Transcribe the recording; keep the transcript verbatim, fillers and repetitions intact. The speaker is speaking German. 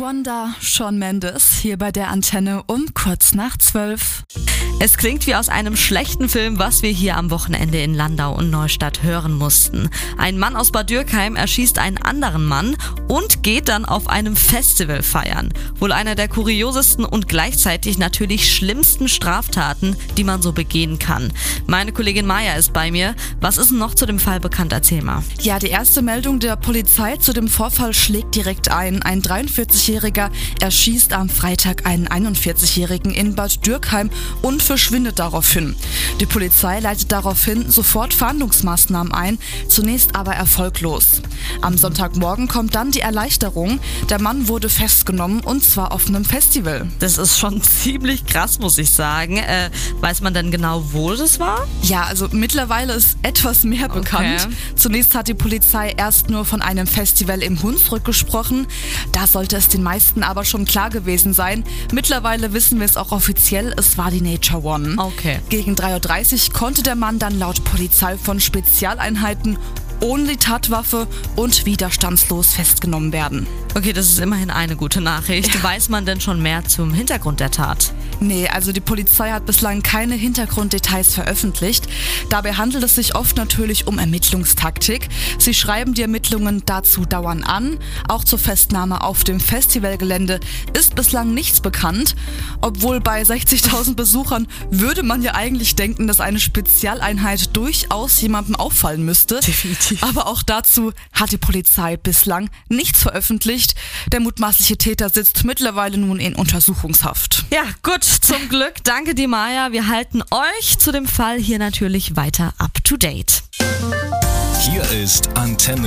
Wonder, Shawn Mendes, hier bei der Antenne um kurz nach zwölf. Es klingt wie aus einem schlechten Film, was wir hier am Wochenende in Landau und Neustadt hören mussten. Ein Mann aus Bad Dürkheim erschießt einen anderen Mann und geht dann auf einem Festival feiern. Wohl einer der kuriosesten und gleichzeitig natürlich schlimmsten Straftaten, die man so begehen kann. Meine Kollegin Maja ist bei mir. Was ist denn noch zu dem Fall bekannt? Erzähl mal. Ja, die erste Meldung der Polizei zu dem Vorfall schlägt direkt ein. Ein dreiundvierzigjähriger erschießt am Freitag einen einundvierzigjährigen in Bad Dürkheim und verschwindet daraufhin. Die Polizei leitet daraufhin sofort Fahndungsmaßnahmen ein, zunächst aber erfolglos. Am Sonntagmorgen kommt dann die Erleichterung. Der Mann wurde festgenommen und zwar auf einem Festival. Das ist schon ziemlich krass, muss ich sagen. Äh, weiß man denn genau, wo das war? Ja, also mittlerweile ist etwas mehr bekannt. Okay. Zunächst hat die Polizei erst nur von einem Festival im Hunsrück gesprochen. Da sollte es den meisten aber schon klar gewesen sein. Mittlerweile wissen wir es auch offiziell, es war die Nature One. Okay. Gegen drei Uhr dreißig konnte der Mann dann laut Polizei von Spezialeinheiten ohne die Tatwaffe und widerstandslos festgenommen werden. Okay, das ist immerhin eine gute Nachricht. Ja. Weiß man denn schon mehr zum Hintergrund der Tat? Nee, also die Polizei hat bislang keine Hintergrunddetails veröffentlicht. Dabei handelt es sich oft natürlich um Ermittlungstaktik. Sie schreiben die Ermittlungen dazu dauernd an. Auch zur Festnahme auf dem Festivalgelände ist bislang nichts bekannt. Obwohl bei sechzigtausend Besuchern würde man ja eigentlich denken, dass eine Spezialeinheit durchaus jemandem auffallen müsste. Definitiv. Aber auch dazu hat die Polizei bislang nichts veröffentlicht. Der mutmaßliche Täter sitzt mittlerweile nun in Untersuchungshaft. Ja, gut, zum Glück. Danke dir, Maja. Wir halten euch zu dem Fall hier natürlich weiter up to date. Hier ist Antenne.